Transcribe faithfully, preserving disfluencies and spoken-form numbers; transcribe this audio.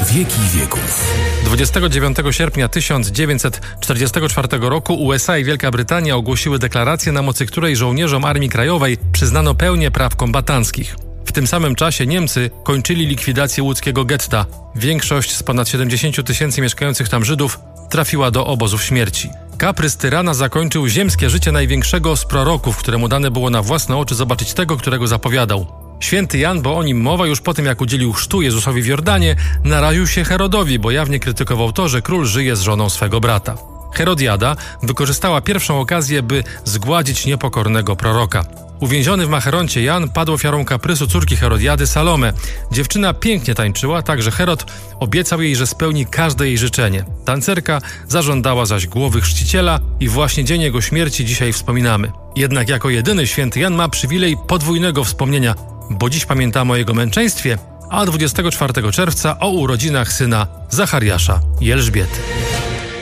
wieki wieków. dwudziestego dziewiątego sierpnia tysiąc dziewięćset czterdziestego czwartego roku U S A i Wielka Brytania ogłosiły deklarację, na mocy której żołnierzom Armii Krajowej przyznano pełnię praw kombatanckich. W tym samym czasie Niemcy kończyli likwidację łódzkiego getta. Większość z ponad siedemdziesięciu tysięcy mieszkających tam Żydów trafiła do obozów śmierci. Kaprys tyrana zakończył ziemskie życie największego z proroków, któremu dane było na własne oczy zobaczyć tego, którego zapowiadał. Święty Jan, bo o nim mowa, już po tym jak udzielił chrztu Jezusowi w Jordanie, naraził się Herodowi, bo jawnie krytykował to, że król żyje z żoną swego brata. Herodiada wykorzystała pierwszą okazję, by zgładzić niepokornego proroka. Uwięziony w Macheroncie Jan padł ofiarą kaprysu córki Herodiady, Salome. Dziewczyna pięknie tańczyła, tak że Herod obiecał jej, że spełni każde jej życzenie. Tancerka zażądała zaś głowy chrzciciela i właśnie dzień jego śmierci dzisiaj wspominamy. Jednak jako jedyny święty Jan ma przywilej podwójnego wspomnienia, bo dziś pamiętamy o jego męczeństwie, a dwudziestego czwartego czerwca o urodzinach syna Zachariasza i Elżbiety.